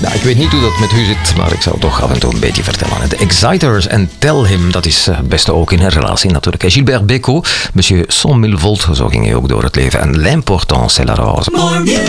Ja, ik weet niet hoe dat met u zit, maar ik zou toch af en toe een beetje vertellen. De Exciters en Tell Him, dat is het beste ook in een relatie natuurlijk. En Gilbert Bécaud, Monsieur 100 000 volt, zo ging hij ook door het leven. En l'important c'est la rose.